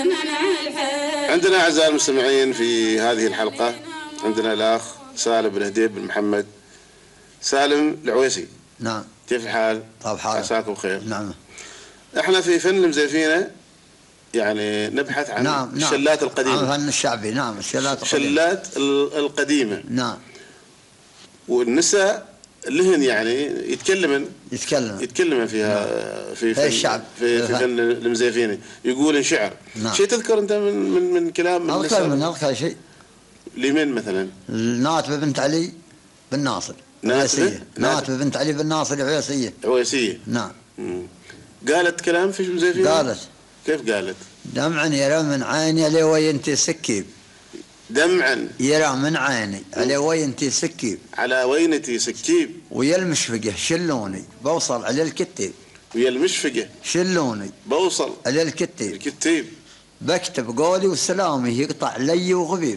عندنا أعزائي المستمعين في هذه الحلقة عندنا الأخ سالم بن هديب بن محمد. سالم العويسي. نعم. كيف الحال؟ طيب حالك. عساكم بخير. نعم. احنا في فن المزيفينة يعني نبحث عن نعم. الشلات القديمة. عن الفن الشعبي. نعم. الشلات القديمة. نعم. والنساء لهن يعني يتكلمن فيها. نعم. في الشعب في فن المزيفيني يقول شعر. نعم. شيء تذكر انت من كلام النساء؟ أذكر شيء. لمن مثلا؟ ناتبة بنت علي بن ناصر. ناتبة بنت علي بن ناصر عويسية. نعم. قالت كلام في المزيفيني؟ قالت. كيف قالت؟ دمعا يرى من عيني علي وينتي سكيب. دمعا يرى من عيني على وينتي سكيب. على وينتي سكيب. ويا المشفقة شلوني بوصل على الكتيب. ويا المشفقة شلوني بوصل على الكتيب. بكتب قولي وسلامي يقطع لي وغبيب.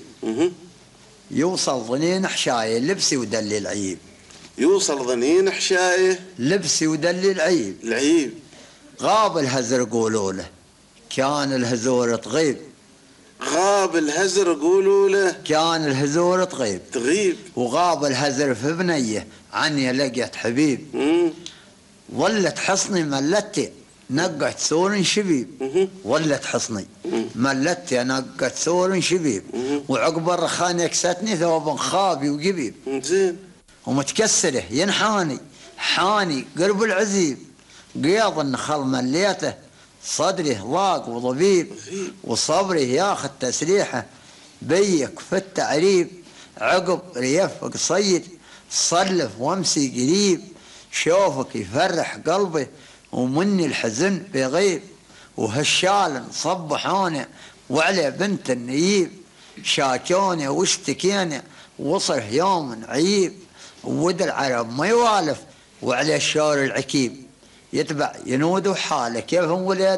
يوصل ظنين حشاية لبسي ودلي العيب. يوصل ظنين حشاية لبسي ودلي العيب. غاب الهزر قولوا له كان الهزور تغيب. غاب الهزر قولوا له كان الهزور تغيب. وغاب الهزر في بنيه عني لقيت حبيب. ولت حصني ملتي نقت سور شبيب. ولت حصني ملتي نقت سور شبيب. وعقب الرخان يكستني ثوب خابي وقبيب. زين. ومتكسره ينحاني حاني قرب العزيب. قياض النخل مليته صدره ضاق وضبيب. وصبره ياخذ تسريحه بيك في التعريب. عقب ريفك صيد صلف وامسي قريب. شوفك يفرح قلبي ومني الحزن بيغيب. وهالشال صبحوني وعلى بنت النييب. شاكوني واشتكيني وصل يوم عيب. ود العرب ما يوالف وعلى الشور العكيب. يتبع ينود حاله كيفهم ولاد